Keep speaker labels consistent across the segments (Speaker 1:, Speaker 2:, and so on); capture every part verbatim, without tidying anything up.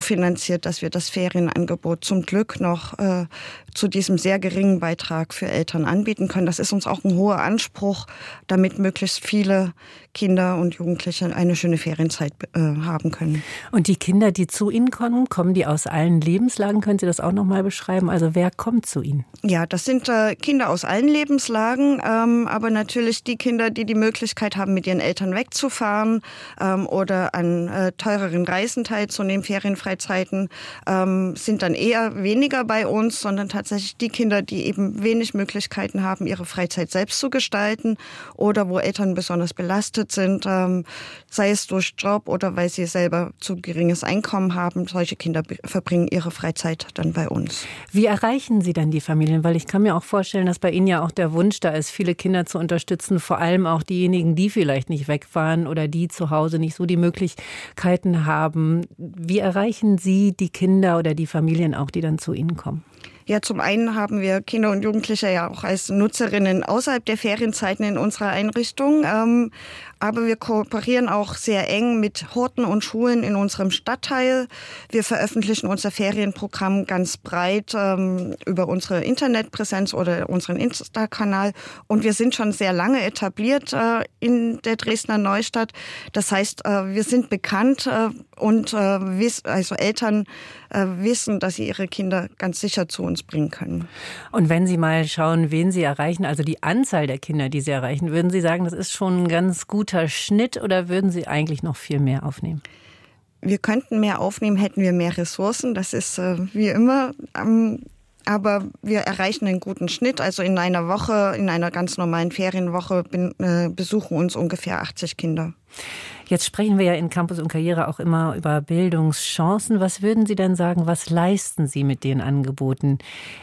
Speaker 1: kofinanziert, dass wir das Ferienangebot zum Glück noch äh, zu diesem sehr geringen Beitrag für Eltern anbieten können. Das ist uns auch ein hoher Anspruch, damit möglichst viele Kinder und Jugendliche eine schöne Ferienzeit äh, haben können.
Speaker 2: Und die Kinder, die zu Ihnen kommen, kommen die aus allen Lebenslagen? Können Sie das auch noch mal beschreiben? Also wer kommt zu Ihnen?
Speaker 1: Ja, das sind äh, Kinder aus allen Lebenslagen, ähm, aber natürlich die Kinder, die die Möglichkeit haben, mit ihren Eltern wegzufahren ähm, oder an äh, teureren Reisen teilzunehmen, Ferienfreizeiten, ähm, sind dann eher weniger bei uns, sondern tatsächlich die Kinder, die eben wenig Möglichkeiten haben, ihre Freizeit selbst zu gestalten oder wo Eltern besonders belastet sind, ähm, sei es durch Job oder weil sie selber zu geringes Einkommen haben. Solche Kinder verbringen ihre Freizeit dann bei uns.
Speaker 2: Wie erreichen Sie dann die Familien? Weil ich kann mir auch vorstellen, dass bei Ihnen ja auch der Wunsch da ist, viele Kinder zu unterstützen, vor allem auch diejenigen, die vielleicht nicht wegfahren oder die zu Hause nicht so die Möglichkeiten haben. Wie erreichen Sie die Kinder oder die Familien auch, die dann zu Ihnen kommen?
Speaker 1: Ja, zum einen haben wir Kinder und Jugendliche ja auch als Nutzerinnen außerhalb der Ferienzeiten in unserer Einrichtung. Ähm, aber wir kooperieren auch sehr eng mit Horten und Schulen in unserem Stadtteil. Wir veröffentlichen unser Ferienprogramm ganz breit ähm, über unsere Internetpräsenz oder unseren Insta-Kanal. Und wir sind schon sehr lange etabliert äh, in der Dresdner Neustadt. Das heißt, äh, wir sind bekannt äh, und äh, wiss, also Eltern äh, wissen, dass sie ihre Kinder ganz sicher zu uns bringen können.
Speaker 2: Und wenn Sie mal schauen, wen Sie erreichen, also die Anzahl der Kinder, die Sie erreichen, würden Sie sagen, das ist schon ein ganz guter Schnitt oder würden Sie eigentlich noch viel mehr aufnehmen?
Speaker 1: Wir könnten mehr aufnehmen, hätten wir mehr Ressourcen. Das ist äh, wie immer. Ähm, aber wir erreichen einen guten Schnitt. Also in einer Woche, in einer ganz normalen Ferienwoche bin, äh, besuchen uns ungefähr achtzig Kinder.
Speaker 2: Jetzt sprechen wir ja in Campus und Karriere auch immer über Bildungschancen. Was würden Sie denn sagen, was leisten Sie mit den Angeboten,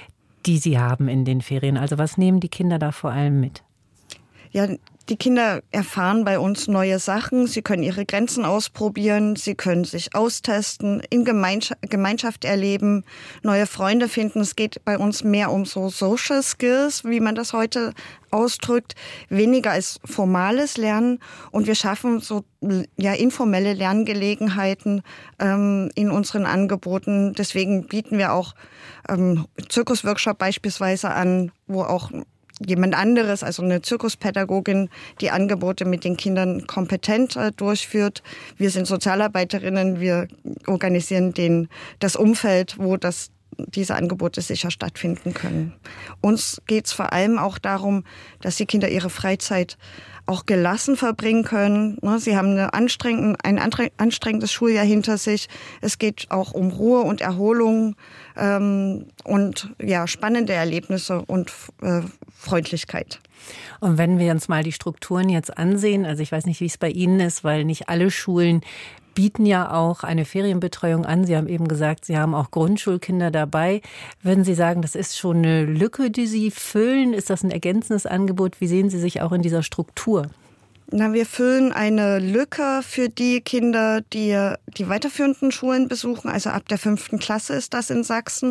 Speaker 2: die Sie haben in den Ferien? Also was nehmen die Kinder da vor allem mit?
Speaker 1: Ja, die Kinder erfahren bei uns neue Sachen. Sie können ihre Grenzen ausprobieren. Sie können sich austesten, in Gemeinschaft, Gemeinschaft erleben, neue Freunde finden. Es geht bei uns mehr um so Social Skills, wie man das heute ausdrückt, weniger als formales Lernen. Und wir schaffen so ja informelle Lerngelegenheiten ähm, in unseren Angeboten. Deswegen bieten wir auch ähm, Zirkusworkshop beispielsweise an, wo auch jemand anderes, also eine Zirkuspädagogin, die Angebote mit den Kindern kompetent äh, durchführt. Wir sind Sozialarbeiterinnen, wir organisieren den, das Umfeld, wo das, diese Angebote sicher stattfinden können. Uns geht es vor allem auch darum, dass die Kinder ihre Freizeit auch gelassen verbringen können. Sie haben eine anstrengend, ein anstrengendes Schuljahr hinter sich. Es geht auch um Ruhe und Erholung ähm, und ja, spannende Erlebnisse und äh, Freundlichkeit.
Speaker 2: Und wenn wir uns mal die Strukturen jetzt ansehen, also ich weiß nicht, wie es bei Ihnen ist, weil nicht alle Schulen bieten ja auch eine Ferienbetreuung an. Sie haben eben gesagt, Sie haben auch Grundschulkinder dabei. Würden Sie sagen, das ist schon eine Lücke, die Sie füllen? Ist das ein ergänzendes Angebot? Wie sehen Sie sich auch in dieser Struktur?
Speaker 1: Na, wir füllen eine Lücke für die Kinder, die die weiterführenden Schulen besuchen. Also ab der fünften Klasse ist das in Sachsen.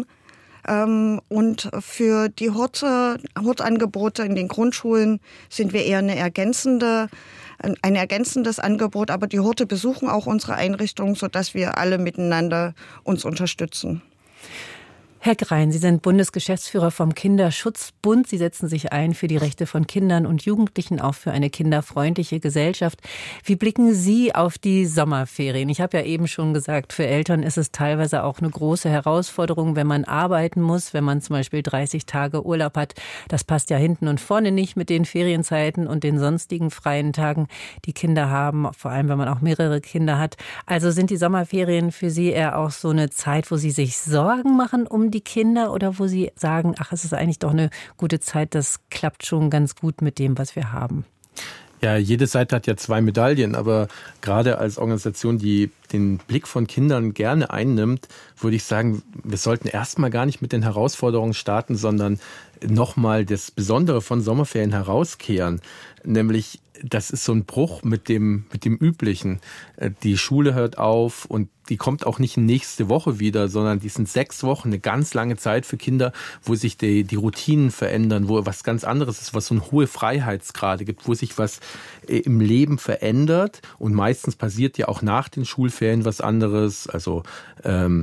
Speaker 1: Und für die Hort, Hortangebote in den Grundschulen sind wir eher eine ergänzende ein ergänzendes Angebot, aber die Horte besuchen auch unsere Einrichtung, sodass wir alle miteinander uns unterstützen.
Speaker 2: Herr Grein, Sie sind Bundesgeschäftsführer vom Kinderschutzbund. Sie setzen sich ein für die Rechte von Kindern und Jugendlichen, auch für eine kinderfreundliche Gesellschaft. Wie blicken Sie auf die Sommerferien? Ich habe ja eben schon gesagt, für Eltern ist es teilweise auch eine große Herausforderung, wenn man arbeiten muss, wenn man zum Beispiel dreißig Tage Urlaub hat. Das passt ja hinten und vorne nicht mit den Ferienzeiten und den sonstigen freien Tagen, die Kinder haben, vor allem wenn man auch mehrere Kinder hat. Also sind die Sommerferien für Sie eher auch so eine Zeit, wo Sie sich Sorgen machen um die die Kinder oder wo Sie sagen, ach, es ist eigentlich doch eine gute Zeit, das klappt schon ganz gut mit dem, was wir haben?
Speaker 3: Ja, jede Seite hat ja zwei Medaillen, aber gerade als Organisation, die den Blick von Kindern gerne einnimmt, würde ich sagen, wir sollten erstmal gar nicht mit den Herausforderungen starten, sondern nochmal das Besondere von Sommerferien herauskehren. Nämlich, das ist so ein Bruch mit dem, mit dem Üblichen. Die Schule hört auf und die kommt auch nicht nächste Woche wieder, sondern die sind sechs Wochen, eine ganz lange Zeit für Kinder, wo sich die, die Routinen verändern, wo was ganz anderes ist, was so eine hohe Freiheitsgrade gibt, wo sich was im Leben verändert. Und meistens passiert ja auch nach den Schulferien was anderes. Also ähm,